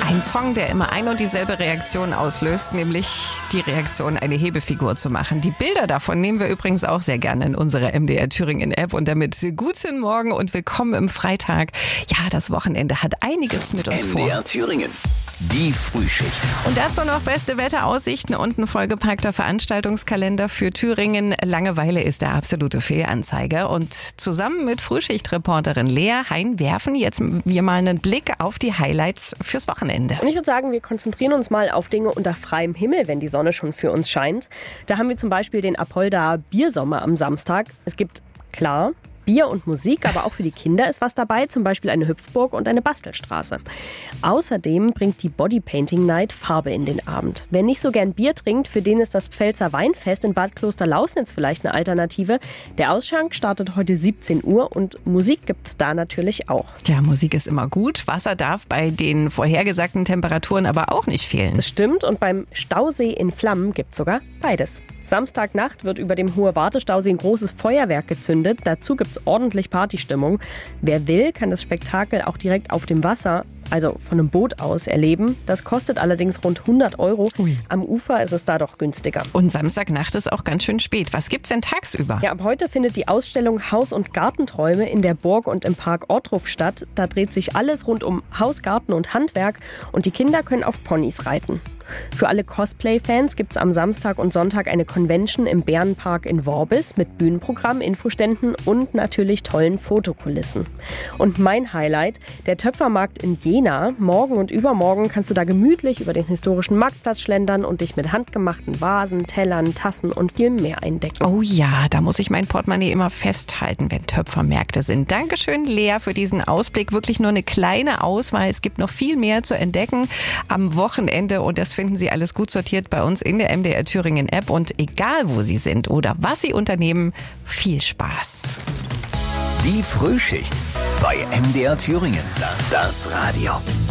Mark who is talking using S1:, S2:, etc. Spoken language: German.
S1: Ein Song, der immer ein und dieselbe Reaktion auslöst, nämlich die Reaktion, eine Hebefigur zu machen. Die Bilder davon nehmen wir übrigens auch sehr gerne in unsere MDR Thüringen App. Und damit guten Morgen und willkommen im Freitag. Ja, das Wochenende hat einiges mit uns vor.
S2: MDR Thüringen. Die Frühschicht.
S1: Und dazu noch beste Wetteraussichten und ein vollgepackter Veranstaltungskalender für Thüringen. Langeweile ist der absolute Fehlanzeiger. Und zusammen mit Frühschichtreporterin Lea Hein werfen jetzt wir mal einen Blick auf die Highlights fürs Wochenende.
S3: Und ich würde sagen, wir konzentrieren uns mal auf Dinge unter freiem Himmel, wenn die Sonne schon für uns scheint. Da haben wir zum Beispiel den Apolda Biersommer am Samstag. Es gibt, klar, Bier und Musik, aber auch für die Kinder ist was dabei, zum Beispiel eine Hüpfburg und eine Bastelstraße. Außerdem bringt die Bodypainting Night Farbe in den Abend. Wer nicht so gern Bier trinkt, für den ist das Pfälzer Weinfest in Bad Klosterlausnitz vielleicht eine Alternative. Der Ausschank startet heute 17 Uhr und Musik gibt es da natürlich auch.
S1: Ja, Musik ist immer gut. Wasser darf bei den vorhergesagten Temperaturen aber auch nicht fehlen.
S3: Das stimmt, und beim Stausee in Flammen gibt es sogar beides. Samstagnacht wird über dem Hohe Wartestausee ein großes Feuerwerk gezündet. Dazu gibt es ordentlich Partystimmung. Wer will, kann das Spektakel auch direkt auf dem Wasser, also von einem Boot aus, erleben. Das kostet allerdings rund 100 Euro.
S1: Ui.
S3: Am Ufer ist es da doch günstiger.
S1: Und Samstagnacht ist auch ganz schön spät. Was gibt's denn tagsüber?
S3: Ja, ab heute findet die Ausstellung Haus- und Gartenträume in der Burg und im Park Ortruf statt. Da dreht sich alles rund um Haus, Garten und Handwerk und die Kinder können auf Ponys reiten. Für alle Cosplay-Fans gibt es am Samstag und Sonntag eine Convention im Bärenpark in Worbis mit Bühnenprogramm, Infoständen und natürlich tollen Fotokulissen. Und mein Highlight, der Töpfermarkt in Jena. Morgen und übermorgen kannst du da gemütlich über den historischen Marktplatz schlendern und dich mit handgemachten Vasen, Tellern, Tassen und viel mehr eindecken.
S1: Oh ja, da muss ich mein Portemonnaie immer festhalten, wenn Töpfermärkte sind. Dankeschön, Lea, für diesen Ausblick. Wirklich nur eine kleine Auswahl. Es gibt noch viel mehr zu entdecken am Wochenende und das finden Sie alles gut sortiert bei uns in der MDR Thüringen App. Und egal, wo Sie sind oder was Sie unternehmen, viel Spaß.
S2: Die Frühschicht bei MDR Thüringen. Das Radio.